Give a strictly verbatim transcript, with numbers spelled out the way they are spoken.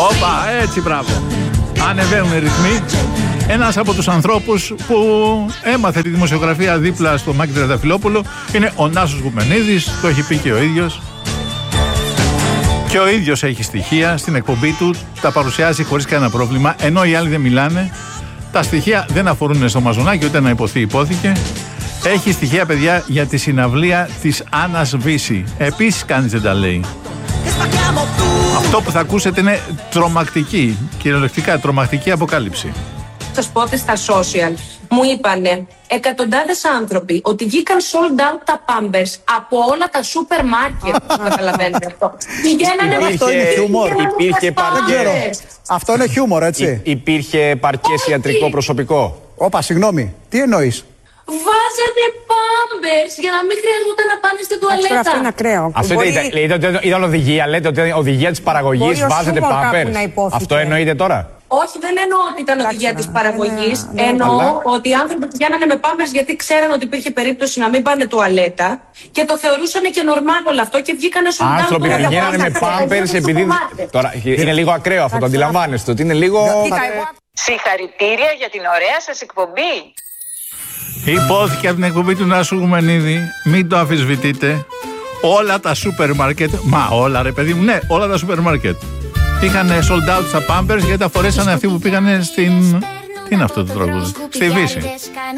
Όπα, έτσι, μπράβο. Ανεβαίνουν οι ρυθμοί. Ένας από τους ανθρώπους που έμαθε τη δημοσιογραφία δίπλα στο Μάκη Τρενταφυλόπουλο είναι ο Νάσος Γουμενίδης, το έχει πει και ο ίδιος. Και ο ίδιος έχει στοιχεία στην εκπομπή του, τα παρουσιάζει χωρίς κανένα πρόβλημα, ενώ οι άλλοι δεν μιλάνε. Τα στοιχεία δεν αφορούν στο Μαζονάκι, ούτε να υποθεί υπόθηκε. Έχει στοιχεία, παιδιά, για τη συναυλία της Άννας Βύση. Επίσης κανείς δεν τα λέει. Αυτό που θα ακούσετε είναι τρομακτική, κυριολεκτικά τρομακτική αποκάλυψη. Στο σπότ στα social μου είπανε εκατοντάδες άνθρωποι ότι βγήκαν sold out τα Pampers από όλα τα σούπερ μάρκετ. Καταλαβαίνετε αυτό. Πηγαίνανε. Αυτό είναι χιούμορ. Υπήρχε παρκές. Αυτό είναι χιούμορ, έτσι. Υπήρχε παρκές ιατρικό προσωπικό. Όπα, συγγνώμη, τι εννοείς? Βάζανε Pampers για να μην χρειαζόταν να πάνε στην τουαλέτα. Αυτό είναι ακραίο. Αυτό Μπορεί... ήταν, λέτε ότι ήταν οδηγία, λέτε ότι ήταν οδηγία της παραγωγής, βάζετε Pampers. Αυτό εννοείτε τώρα? Όχι, δεν εννοώ ότι ήταν οδηγία της παραγωγής. Ναι, ναι. Εννοώ Αλλά... ότι οι άνθρωποι πηγαίνανε με Pampers γιατί ξέραν ότι υπήρχε περίπτωση να μην πάνε τουαλέτα και το θεωρούσαν και νορμάλ όλο αυτό και βγήκανε στον τάφο. Άνθρωποι που πηγαίνανε με Pampers επειδή. Τώρα είναι λίγο ακραίο αυτό, το αντιλαμβάνεστε ότι είναι λίγο. Συγχαρητήρια για την ωραία σας εκπομπή. Υπόθηκε από την εκπομπή του Νάσου Γουμενίδη, μην το αμφισβητείτε. Όλα τα σούπερ μάρκετ, μα όλα ρε παιδί μου, ναι, όλα τα σούπερ μάρκετ είχαν sold out στα Pampers γιατί τα φορέσανε αυτοί που πήγανε στην. Τι είναι αυτό το τραγούδι? Στη Βύση.